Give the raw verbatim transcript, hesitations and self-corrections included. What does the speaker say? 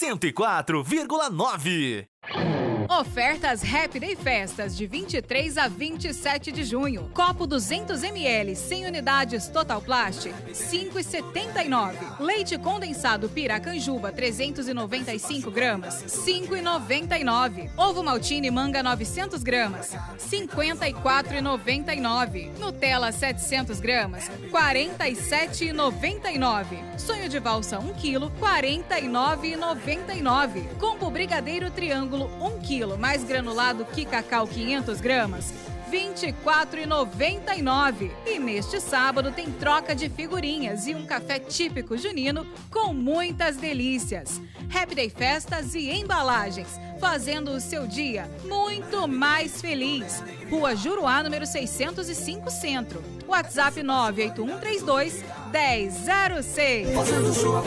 cento e quatro vírgula nove. Ofertas Happy Day Festas de vinte e três a vinte e sete de junho. Copo duzentos mililitros, cem unidades Total Plast, cinco reais e setenta e nove centavos. Leite condensado Piracanjuba, trezentos e noventa e cinco gramas, cinco reais e noventa e nove centavos. Ovo Maltine Manga novecentos gramas, cinquenta e quatro reais e noventa e nove centavos. Nutella setecentos gramas, quarenta e sete reais e noventa e nove centavos. Sonho de valsa um quilo, quarenta e nove reais e noventa e nove centavos. Combo Brigadeiro Triângulo um quilo, mais granulado que cacau quinhentas gramas, vinte e quatro reais e noventa e nove centavos. E neste sábado tem troca de figurinhas e um café típico junino com muitas delícias. Happy Day Festas e embalagens, fazendo o seu dia muito mais feliz. Rua Juruá, número seiscentos e cinco, Centro. WhatsApp nove oito um três dois, um zero zero seis.